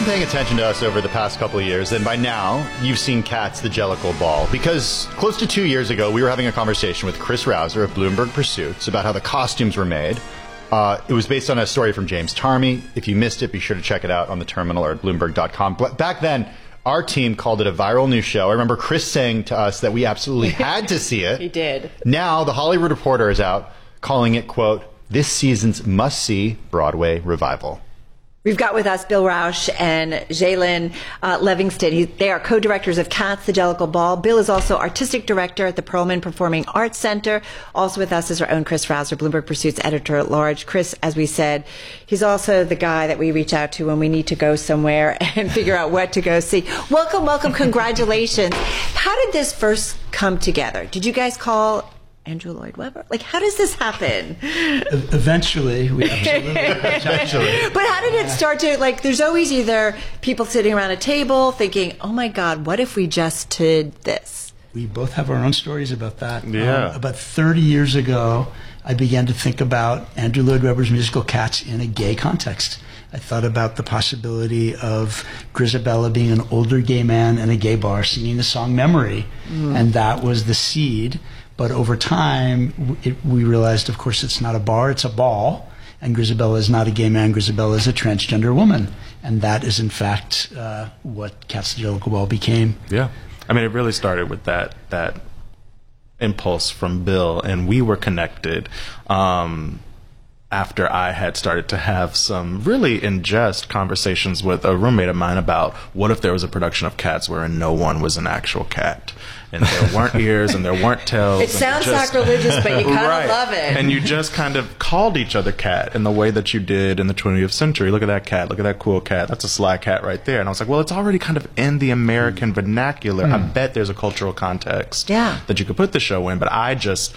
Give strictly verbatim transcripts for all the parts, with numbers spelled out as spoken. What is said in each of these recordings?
paying attention to us over the past couple of years, then by now you've seen Cats the Jellicle Ball. Because close to two years ago, we were having a conversation with Chris Rouser of Bloomberg Pursuits about how the costumes were made. Uh, it was based on a story from James Tarmy. If you missed it, be sure to check it out on the terminal or at bloomberg dot com. But back then, our team called it a viral news show. I remember Chris saying to us that we absolutely had to see it. He did. Now, The Hollywood Reporter is out calling it, quote, this season's must-see Broadway revival. We've got with us Bill Rauch and Jalen uh, Livingston. He, they are co-directors of Cats, the Jellicle Ball. Bill is also artistic director at the Perlman Performing Arts Center. Also with us is our own Chris Rouser, Bloomberg Pursuits editor-at-large. Chris, as we said, he's also the guy that we reach out to when we need to go somewhere and figure out what to go see. Welcome, welcome, congratulations. How did this first come together? Did you guys call Andrew Lloyd Webber? Like, how does this happen? Eventually, we absolutely. Eventually. But how did it start to, like, there's always either people sitting around a table thinking, oh my God, what if we just did this? We both have our own stories about that. Yeah. Um, about thirty years ago, I began to think about Andrew Lloyd Webber's musical Cats in a gay context. I thought about the possibility of Grizabella being an older gay man in a gay bar singing the song Memory, mm. and that was the seed. But over time, it, we realized, of course, it's not a bar, it's a ball. And Grizabella is not a gay man, Grizabella is a transgender woman. And that is, in fact, uh, what Cats the Jellicle Ball became. Yeah. I mean, it really started with that that impulse from Bill, and we were connected um, after I had started to have some really in-jest conversations with a roommate of mine about what if there was a production of Cats wherein no one was an actual cat. And there weren't ears and there weren't tails. It sounds just, sacrilegious, but you kind of right. love it. And you just kind of called each other cat in the way that you did in the twentieth century. Look at that cat. Look at that cool cat. That's a sly cat right there. And I was like, well, it's already kind of in the American vernacular. Mm. I bet there's a cultural context yeah. that you could put the show in. But I just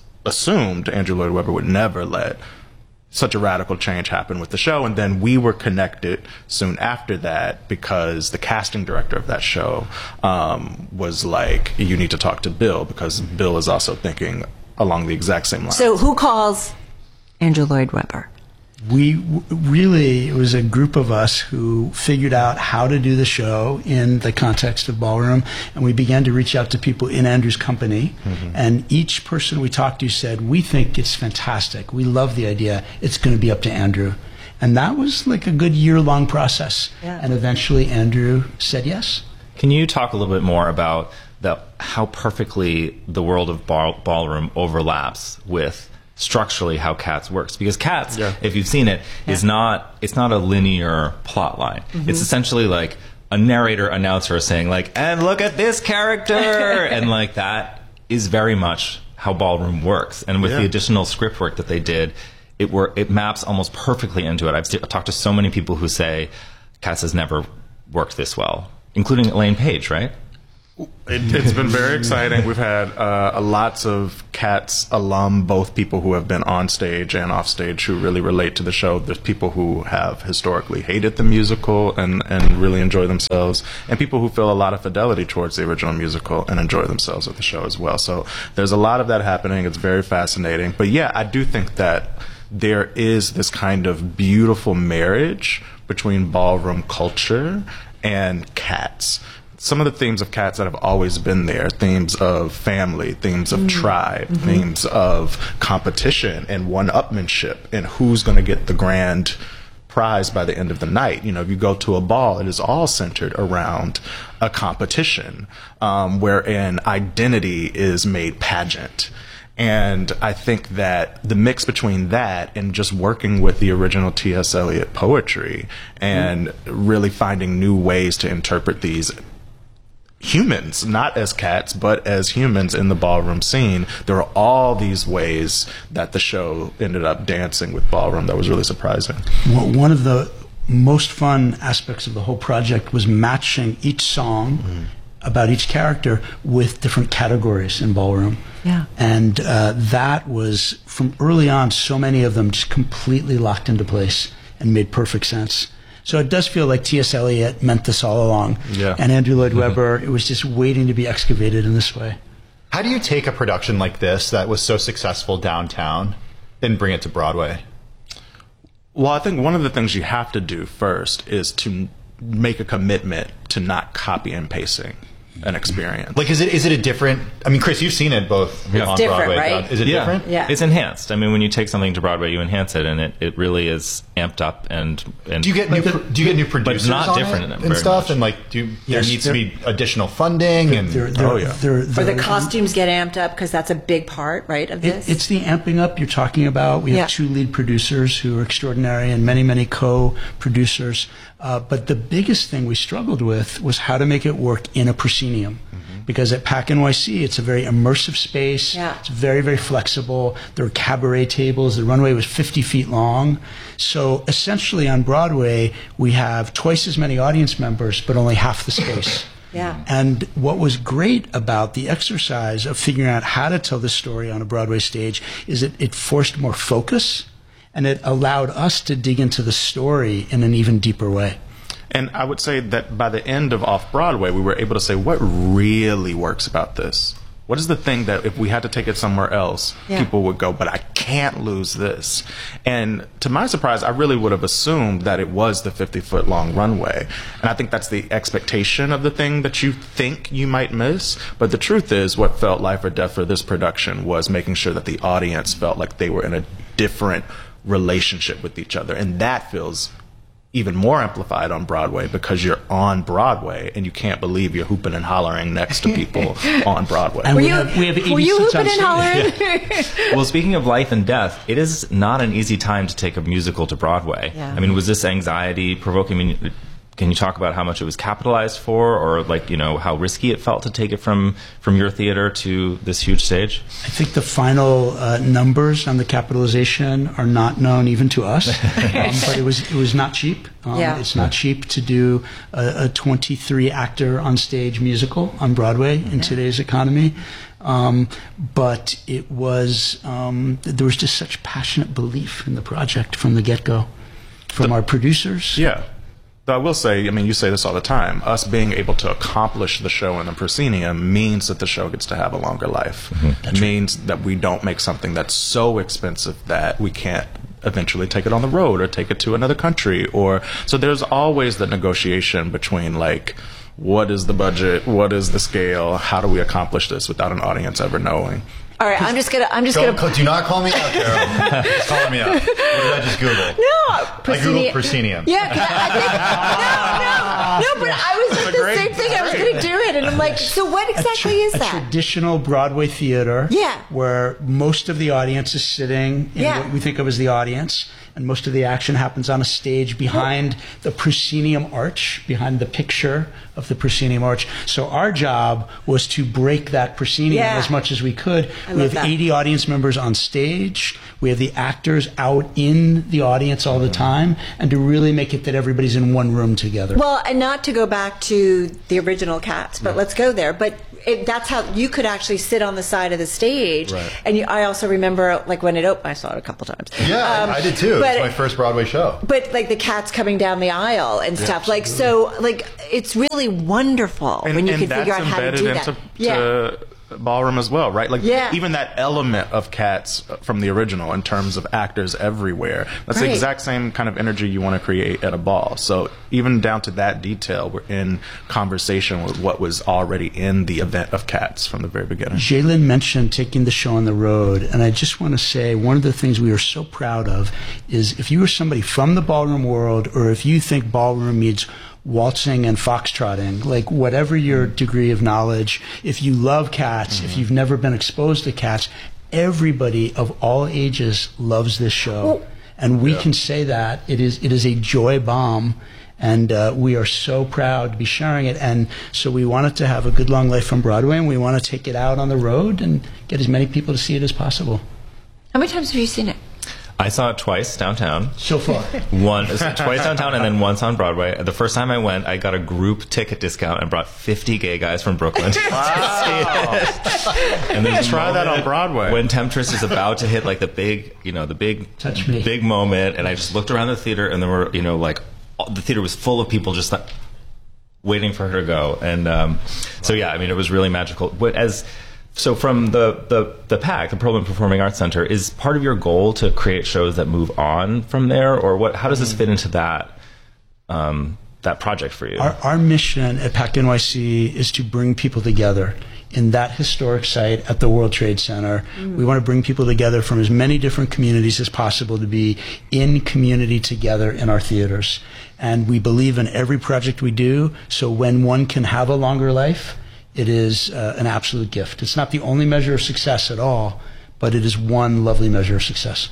assumed Andrew Lloyd Webber would never let such a radical change happened with the show. And then we were connected soon after that because the casting director of that show um, was like, you need to talk to Bill because Bill is also thinking along the exact same lines. So who calls Andrew Lloyd Webber? We w- really, it was a group of us who figured out how to do the show in the context of ballroom, and we began to reach out to people in Andrew's company, mm-hmm. and each person we talked to said, we think it's fantastic, we love the idea, it's going to be up to Andrew. And that was like a good year-long process, yeah. and eventually Andrew said yes. Can you talk a little bit more about the, how perfectly the world of ball, ballroom overlaps with structurally how Cats works? Because Cats, yeah. if you've seen it, yeah. is not it's not a linear plot line. Mm-hmm. It's essentially like a narrator announcer saying like, and look at this character, and like that is very much how ballroom works. And with yeah. the additional script work that they did, it were it maps almost perfectly into it. I've st- talked to so many people who say Cats has never worked this well, including Elaine Page, right? It, it's been very exciting. We've had uh, lots of Cats alum, both people who have been on stage and off stage who really relate to the show. There's people who have historically hated the musical and, and really enjoy themselves, and people who feel a lot of fidelity towards the original musical and enjoy themselves with the show as well. So there's a lot of that happening. It's very fascinating. But yeah, I do think that there is this kind of beautiful marriage between ballroom culture and Cats. Some of the themes of Cats that have always been there, themes of family, themes of mm. tribe, mm-hmm. themes of competition and one-upmanship and who's going to get the grand prize by the end of the night. You know, if you go to a ball, it is all centered around a competition um, wherein identity is made pageant. And I think that the mix between that and just working with the original T S Eliot poetry and mm. really finding new ways to interpret these humans, not as cats, but as humans in the ballroom scene. There are all these ways that the show ended up dancing with ballroom that was really surprising. Well, one of the most fun aspects of the whole project was matching each song mm-hmm. about each character with different categories in ballroom. Yeah. And uh, that was, from early on, so many of them just completely locked into place and made perfect sense. So it does feel like T S Eliot meant this all along. Yeah. And Andrew Lloyd Webber, it was just waiting to be excavated in this way. How do you take a production like this that was so successful downtown and bring it to Broadway? Well, I think one of the things you have to do first is to make a commitment to not copy and pasting an experience. Like, is it is it a different? I mean, Chris, you've seen it both It's on different, Broadway. right? Is it yeah. different? Yeah. It's enhanced. I mean, when you take something to Broadway, you enhance it, and it, it really is amped up. And, and Do you get new? the- pro- do you get new producers not on different it in it and very stuff? much. And like, do you, there Yes, needs to there- be additional funding and They're- they're- Oh, yeah. they're- Or they're- the costumes get amped up because that's a big part, right, of It, this? it's the amping up you're talking about. We have Yeah. two lead producers who are extraordinary and many, many co-producers. Uh, but the biggest thing we struggled with was how to make it work in a proscenium. Because at PAC N Y C, it's a very immersive space. Yeah. It's very, very flexible. There are cabaret tables. The runway was fifty feet long. So essentially on Broadway, we have twice as many audience members, but only half the space. Yeah. And what was great about the exercise of figuring out how to tell this story on a Broadway stage is that it forced more focus, and it allowed us to dig into the story in an even deeper way. And I would say that by the end of Off-Broadway, we were able to say what really works about this. What is the thing that if we had to take it somewhere else, Yeah. people would go, but I can't lose this. And to my surprise, I really would have assumed that it was the fifty-foot long runway. And I think that's the expectation of the thing that you think you might miss. But the truth is, what felt life or death for this production was making sure that the audience felt like they were in a different relationship with each other. And that feels even more amplified on Broadway because you're on Broadway and you can't believe you're hooping and hollering next to people on Broadway. And were we you, have, we have eighty were you seats on hooping and stage. hollering? Well, speaking of life and death, it is not an easy time to take a musical to Broadway. Yeah. I mean, was this anxiety provoking? I mean, can you talk about how much it was capitalized for, or like, you know, how risky it felt to take it from from your theater to this huge stage? I think the final uh, numbers on the capitalization are not known even to us, um, but it was it was not cheap. Um, Yeah. It's not cheap to do a, a twenty-three actor on stage musical on Broadway in today's economy. Um, but it was um, there was just such passionate belief in the project from the get-go, from our producers. Yeah. Though I will say, I mean, you say this all the time, us being able to accomplish the show in the proscenium means that the show gets to have a longer life. It means that we don't make something that's so expensive that we can't eventually take it on the road or take it to another country. Or so there's always the negotiation between, like, what is the budget, what is the scale, how do we accomplish this without an audience ever knowing? All right, I'm just gonna. I'm just Don't, gonna. do not call me out, Carol. Just calling me out. What did I just Google? No, I Googled proscenium. Yeah, 'cause I think, no, no, no. But I was That's doing a the great- same thing. I was going to do it, and I'm like, so what a exactly tra- is a that? traditional Broadway theater, Yeah. where most of the audience is sitting in Yeah. what we think of as the audience, and most of the action happens on a stage behind the proscenium arch, behind the picture of the proscenium arch. So our job was to break that proscenium Yeah. as much as we could. I we love have that. eighty audience members on stage. We have the actors out in the audience all the time, and to really make it that everybody's in one room together. Well, and not to go back to the original Cats, but let's go there. But it, that's how you could actually sit on the side of the stage. Right. And you, I also remember, like, when it opened, I saw it a couple times. Yeah, Um, I did too. It but- was my first Broadway show. But like the cats coming down the aisle and stuff, like so, like it's really wonderful And, when you and can that's figure out how to embedded do that. into Yeah, to ballroom as well, right? Like Yeah. even that element of Cats from the original in terms of actors everywhere. That's Right. the exact same kind of energy you want to create at a ball. So even down to that detail, we're in conversation with what was already in the event of Cats from the very beginning. Jalen mentioned taking the show on the road, and I just want to say one of the things we are so proud of is if you are somebody from the ballroom world, or if you think ballroom means waltzing and foxtrotting, like whatever your degree of knowledge, if you love Cats, if you've never been exposed to Cats, everybody of all ages loves this show. And we can say that it is it is a joy bomb, and uh, we are so proud to be sharing it. And so we wanted to have a good long life from Broadway, and we want to take it out on the road and get as many people to see it as possible. how many times have you seen it? I saw it twice downtown. So far. One twice downtown and then once on Broadway. The first time I went, I got a group ticket discount and brought fifty gay guys from Brooklyn. Wow. And there's a Try that moment on Broadway. when Temptress is about to hit like the big, you know, the big, Touch me. big moment, and I just looked around the theater, and there were, you know, like all, the theater was full of people just like waiting for her to go, and um, so yeah, I mean, it was really magical. But as so from the the the PAC, the Perlman Performing Arts Center, is part of your goal to create shows that move on from there, or what? How does this fit into that? Um, that project for you? Our, our mission at PACT N Y C is to bring people together in that historic site at the World Trade Center. Mm. We want to bring people together from as many different communities as possible to be in community together in our theaters. And we believe in every project we do, so when one can have a longer life, it is uh, an absolute gift. It's not the only measure of success at all, but it is one lovely measure of success.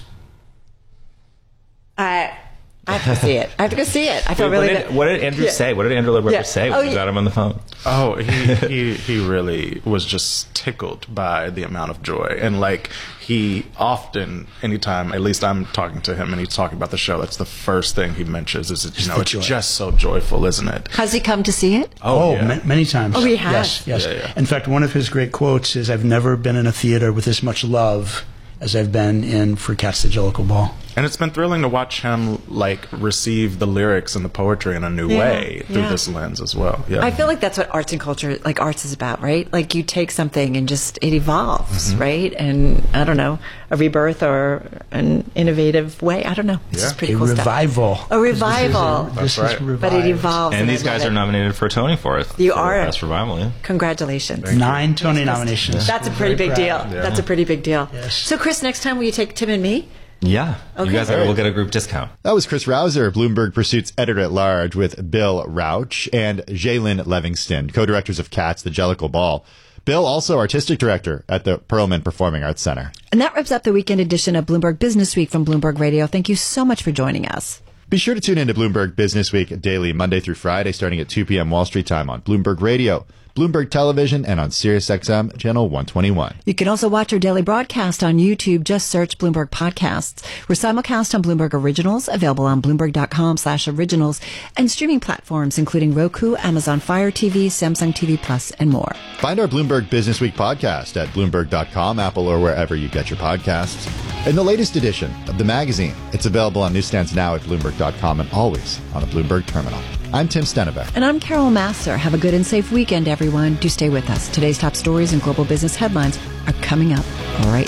Uh, I have to see it. I have to go see it. I feel Wait, really what, did, good. what did Andrew Yeah. say? What did Andrew Lloyd Webber Yeah. say when Oh, you yeah. got him on the phone? Oh, he, he he really was just tickled by the amount of joy. And like he often, anytime, at least I'm talking to him and he's talking about the show, that's the first thing he mentions is, you know, the it's joy. just so joyful, isn't it? Has he come to see it? Oh, yeah. ma- many times. Oh, he has? Yes, yes. Yeah, yeah. In fact, one of his great quotes is, "I've never been in a theater with as much love as I've been in for Cats the Jellicle Ball." And it's been thrilling to watch him like receive the lyrics and the poetry in a new Yeah, way through yeah. this lens as well. Yeah. I feel like that's what arts and culture, like arts is about, right? Like you take something and just, it evolves, Mm-hmm. right? And I don't know, a rebirth or an innovative way. I don't know. It's Yeah. just pretty A cool revival. stuff. A revival. This is, a, That's this right. is revived. But it evolves. And I these guys love are it. nominated for a Tony for it. You for are. Best Revival, yeah. Congratulations. Nine Tony nominations. That's a pretty Very big deal. proud. That's a pretty big deal. Yes. So, Chris, next time will you take Tim and me? Yeah. Okay. You guys are, will get a group discount. That was Chris Rouser, Bloomberg Pursuit's editor-at-large, with Bill Rauch and Jalen Levingston, co-directors of Cats, the Jellicle Ball. Bill, also artistic director at the Perlman Performing Arts Center. And that wraps up the weekend edition of Bloomberg Business Week from Bloomberg Radio. Thank you so much for joining us. Be sure to tune in to Bloomberg Business Week daily, Monday through Friday, starting at two p.m. Wall Street time on Bloomberg Radio, Bloomberg Television, and on SiriusXM Channel one twenty-one. You can also watch our daily broadcast on YouTube. Just search Bloomberg Podcasts. We're simulcast on Bloomberg Originals, available on Bloomberg.com slash originals, and streaming platforms including Roku, Amazon Fire T V, Samsung T V Plus, and more. Find our Bloomberg Business Week podcast at Bloomberg dot com, Apple, or wherever you get your podcasts. And the latest edition of the magazine. It's available on newsstands now at Bloomberg dot com and always on a Bloomberg terminal. I'm Tim Stennebeck. And I'm Carol Masser. Have a good and safe weekend, everyone. Do stay with us. Today's top stories and global business headlines are coming up right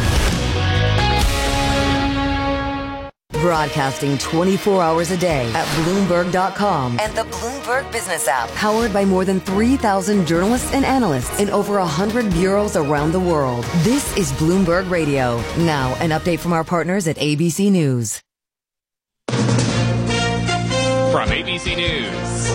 now. Broadcasting twenty-four hours a day at Bloomberg dot com and the Bloomberg Business app. Powered by more than three thousand journalists and analysts in over one hundred bureaus around the world. This is Bloomberg Radio. Now, an update from our partners at A B C News. From A B C News,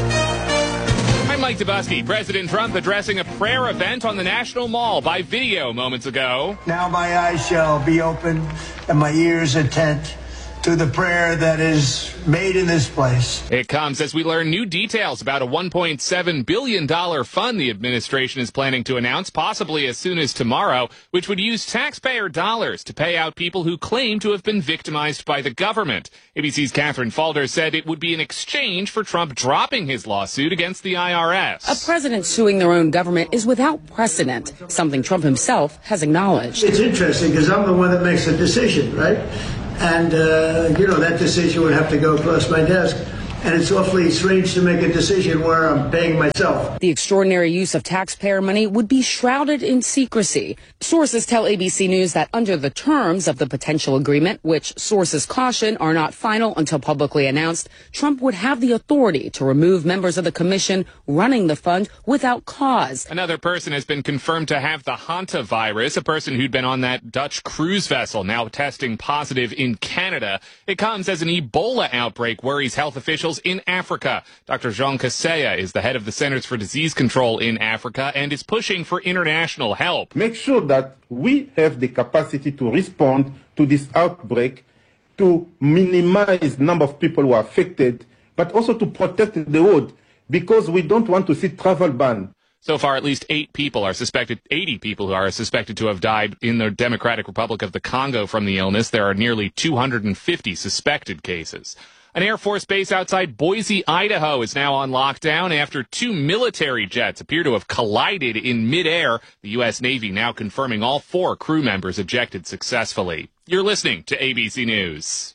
I'm Mike Dubusky. President Trump addressing a prayer event on the National Mall by video moments ago. Now my eyes shall be open and my ears attent to the prayer that is made in this place. It comes as we learn new details about a one point seven billion dollars fund the administration is planning to announce, possibly as soon as tomorrow, which would use taxpayer dollars to pay out people who claim to have been victimized by the government. A B C's Catherine Falder said it would be in exchange for Trump dropping his lawsuit against the I R S. A president suing their own government is without precedent, something Trump himself has acknowledged. It's interesting because I'm the one that makes the decision, right? And, uh, you know, that decision would have to go across my desk. And it's awfully strange to make a decision where I'm paying myself. The extraordinary use of taxpayer money would be shrouded in secrecy. Sources tell A B C News that under the terms of the potential agreement, which sources caution are not final until publicly announced, Trump would have the authority to remove members of the commission running the fund without cause. Another person has been confirmed to have the hantavirus, a person who'd been on that Dutch cruise vessel, now testing positive in Canada. It comes as an Ebola outbreak worries health officials in Africa. Doctor Jean Kaseya is the head of the Centers for Disease Control in Africa and is pushing for international help. Make sure that we have the capacity to respond to this outbreak, to minimize the number of people who are affected, but also to protect the world, because we don't want to see travel ban. So far, at least eight people are suspected, eighty people who are suspected to have died in the Democratic Republic of the Congo from the illness. There are nearly two hundred fifty suspected cases. An Air Force base outside Boise, Idaho is now on lockdown after two military jets appear to have collided in midair. The U S Navy now confirming all four crew members ejected successfully. You're listening to A B C News.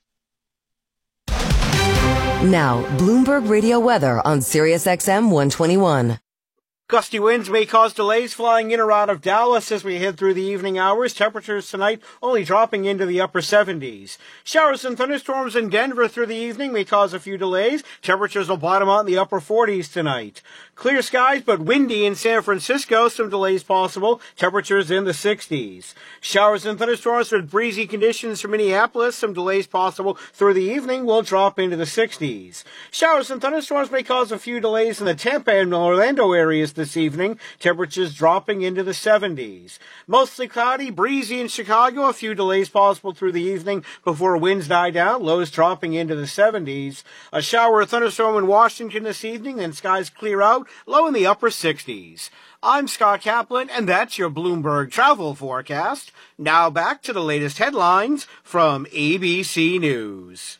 Now, Bloomberg Radio weather on SiriusXM one twenty-one. Gusty winds may cause delays flying in or out of Dallas as we head through the evening hours. Temperatures tonight only dropping into the upper seventies. Showers and thunderstorms in Denver through the evening may cause a few delays. Temperatures will bottom out in the upper forties tonight. Clear skies but windy in San Francisco. Some delays possible. Temperatures in the sixties. Showers and thunderstorms with breezy conditions for Minneapolis. Some delays possible through the evening will drop into the sixties. Showers and thunderstorms may cause a few delays in the Tampa and Orlando areas this evening. Temperatures dropping into the seventies. Mostly cloudy, breezy in Chicago. A few delays possible through the evening before winds die down. Lows dropping into the seventies. A shower or thunderstorm in Washington this evening, then skies clear out. Low in the upper sixties. I'm Scott Kaplan, and that's your Bloomberg travel forecast. Now back to the latest headlines from A B C News.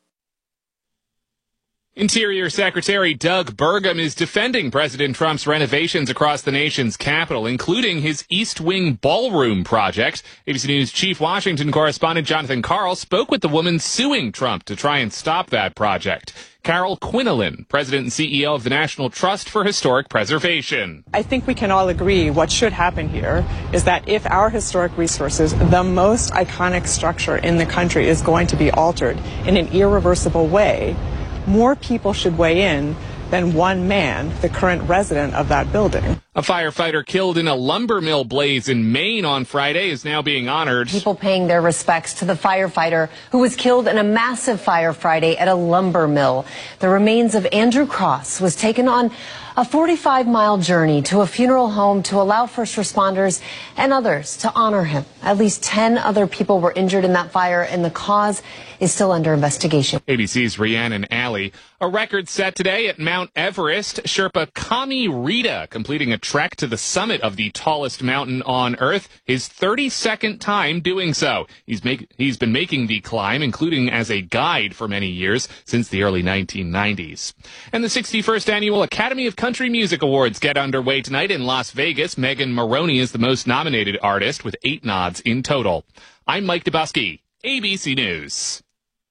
Interior Secretary Doug Burgum is defending President Trump's renovations across the nation's capital, including his East Wing Ballroom project. A B C News Chief Washington correspondent Jonathan Karl spoke with the woman suing Trump to try and stop that project. Carol Quinlan, President and C E O of the National Trust for Historic Preservation. I think we can all agree what should happen here is that if our historic resources, the most iconic structure in the country, is going to be altered in an irreversible way, more people should weigh in than one man, the current resident of that building. A firefighter killed in a lumber mill blaze in Maine on Friday is now being honored. People paying their respects to the firefighter who was killed in a massive fire Friday at a lumber mill. The remains of Andrew Cross was taken on a forty-five mile journey to a funeral home to allow first responders and others to honor him. At least ten other people were injured in that fire, and the cause is still under investigation. A B C's Rhiannon Alley. A record set today at Mount Everest. Sherpa Kami Rita completing a trek to the summit of the tallest mountain on Earth. His thirty-second time doing so. He's make, he's been making the climb, including as a guide for many years, since the early nineteen nineties. And the sixty-first Annual Academy of Country Music Awards get underway tonight in Las Vegas. Megan Maroney is the most nominated artist with eight nods in total. I'm Mike Dubowski, A B C News.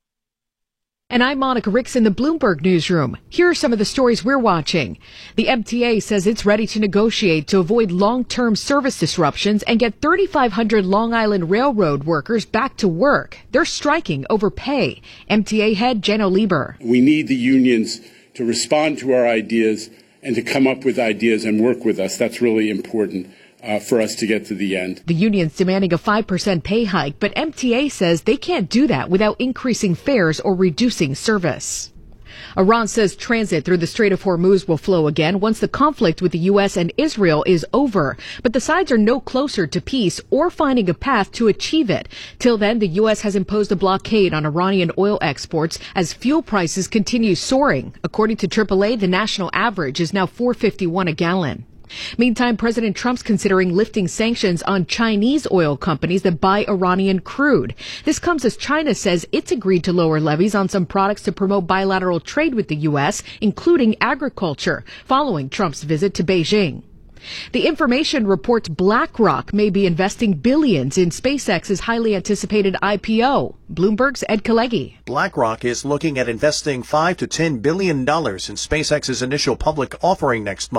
And I'm Monica Ricks in the Bloomberg Newsroom. Here are some of the stories we're watching. The M T A says it's ready to negotiate to avoid long-term service disruptions and get thirty-five hundred Long Island Railroad workers back to work. They're striking over pay. M T A head Jeno Lieber. We need the unions to respond to our ideas and to come up with ideas and work with us. That's really important uh, for us to get to the end. The union's demanding a five percent pay hike, but M T A says they can't do that without increasing fares or reducing service. Iran says transit through the Strait of Hormuz will flow again once the conflict with the U S and Israel is over. But the sides are no closer to peace or finding a path to achieve it. Till then, the U S has imposed a blockade on Iranian oil exports as fuel prices continue soaring. According to triple A, the national average is now four fifty-one a gallon. Meantime, President Trump's considering lifting sanctions on Chinese oil companies that buy Iranian crude. This comes as China says it's agreed to lower levies on some products to promote bilateral trade with the U S, including agriculture, following Trump's visit to Beijing. The Information reports BlackRock may be investing billions in SpaceX's highly anticipated I P O. Bloomberg's Ed Kalegi. BlackRock is looking at investing five to ten billion dollars in SpaceX's initial public offering next month.